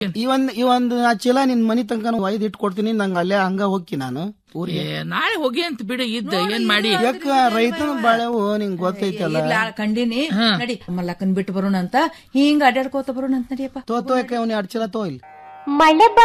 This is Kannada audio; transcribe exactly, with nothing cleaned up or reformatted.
ಈ ಒಂದ್ ಈ ಒಂದ್ ಚೀಲ ನಿನ್ ಮನಿ ತನಕ ಒಯ್ದು ಇಟ್ಟು ಕೊಡ್ತೀನಿ, ನಂಗ ಅಲ್ಲೇ ಹಂಗ ಹೋಗಿ ನಾನು ಊರಿಗೆ. ನಾಳೆ ಹೋಗಿ ಅಂತ ಬಿಡು, ಇದ್ದ ಏನ್ ಮಾಡಿ. ಯಾಕ ರೈತನ ಬಾಳೆವು ನಿಂಗ್ ಗೊತ್ತೈತಲ್ಲ. ಕಂಡಿನಿ ನಡಿ ಮಲ್ಲಕ್ಕನ್ ಬಿಟ್ಟು ಬರೋಣ ಅಂತ, ಹಿಂಗ ಅಡ್ಯಾಡ್ಕೋತ ಬರೋಣ ಅಂತ ನಡಿಯಪ್ಪ. ತೋ ತೋ ಯಾಕೆ ಅವ್ನ ಎರಡ್ ಚೀಲ ತೋ ಇಲ್ಲಿ. ಮಳೆ